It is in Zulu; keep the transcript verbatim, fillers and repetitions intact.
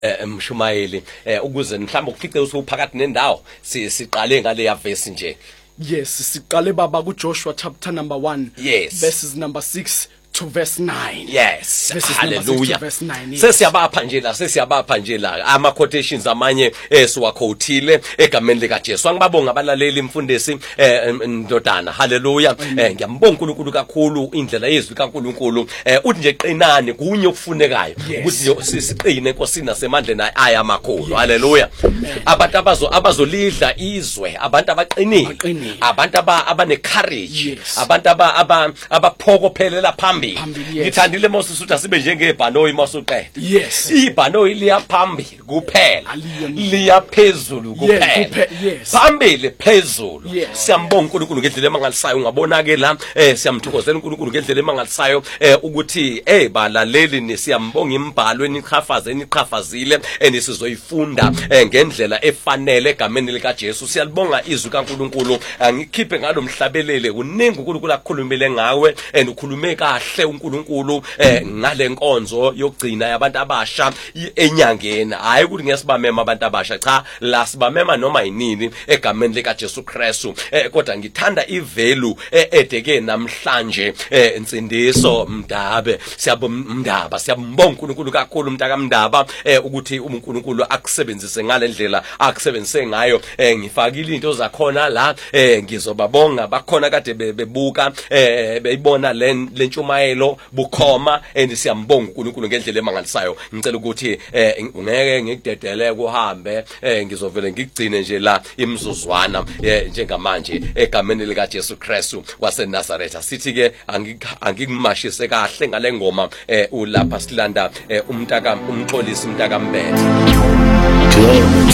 Mshumayeli ukuze mhlawumbe ukufice usuphakathi nendawo siqale ngale ya verse nje. Yes, siqale baba ku Joshua chapter number one, yes, verses number six to verse nine. Yes, verses hallelujah. Verse nine. Yes. Sesiyabapha nje la sesiyabapha nje la ama quotations amanye esiwakhothile egameni lika Jesu. Angibabonga abalaleli imfundisi ndodana. Hallelujah. Ngiyambonga uNkulunkulu kakhulu indlela yezwi kaNkulunkulu. Uthi nje qinani kunye okufunekayo ukuthi siqine enkosini nasemandleni aya amakhulu. Hallelujah. Abantu abazo abazolidla izwe, abantu abaqinile, abantu abane courage, abantu aba abaphokophelela phambili. Ngithandile Moses uthi asibe njengebhanoyi masuqeda. Yes. Ibhanoyi liya phambili kuphela. Liya phezulu kuphela. Phambili phezulu. Siyambonga uNkulunkulu ngendlela emangalisayo ungabona ke la eh siyamthokozela uNkulunkulu ngendlela emangalisayo eh ukuthi eh balaleli nisiyambonga imbhalo eniqhafaze eniqhafazile enisizoyifunda ngendlela efanele egameni lika Jesu. Siyalibonga izwi kaNkulunkulu. Angikhiphe ngalo mhlabelele uningi uNkulunkulu akukhulumile ngawe enikhulume kahle uNkulunkulu eh ngale nkonzo yokugcina yabantu abasha enyangeni. Hayi ukuthi ngesibamema abantu abasha, cha, la sibamema noma yinini egameni lika Jesu Kristu. Eh kodwa ngithanda ivalue edeke namhlanje eh insindiso Mdabe. Siyabomndaba, siyambonga uNkulunkulu kakhulu mntaka Mdaba eh ukuthi uNkulunkulu akusebenzise ngale ndlela akusebenzise ngayo. Eh ngifakile into zakhona la eh ngizobabonga bakhona kade bebuka eh beyibona le lentshumayelo bukhoma and siyambonga uNkulunkulu ngendlela emangalisayo. Ngicela ukuthi eh ungeke ngikudedele kuhambe eh ngizovela ngigcine nje la imzuzwana njengamanje egameni lika Jesu Kristu waseNazaretha. Sithi ke angikimashise kahle ngale ngoma eh ulapha silanda umntaka umxolisi umntaka Mbethe.